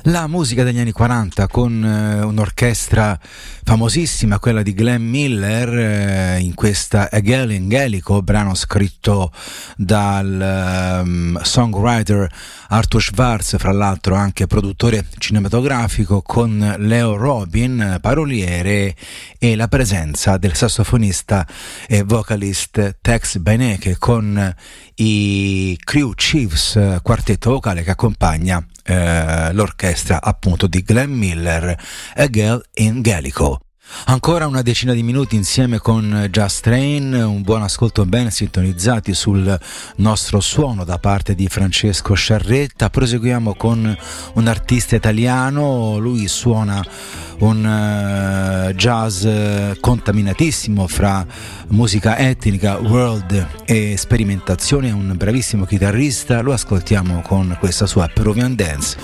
La musica degli anni 40 con un'orchestra famosissima, quella di Glenn Miller, in questa A Girl in Gallico, brano scritto dal songwriter Arthur Schwartz, fra l'altro anche produttore cinematografico, con Leo Robin, paroliere, e la presenza del sassofonista e vocalist Tex Beneke con i Crew Chiefs, quartetto vocale che accompagna l'orchestra appunto di Glenn Miller, A Girl in Gallico. Ancora una decina di minuti insieme con Just Train, un buon ascolto, ben sintonizzati sul nostro suono da parte di Francesco Sciarretta. Proseguiamo con un artista italiano, lui suona un jazz contaminatissimo fra musica etnica, world e sperimentazione, un bravissimo chitarrista, lo ascoltiamo con questa sua Peruvian Dance.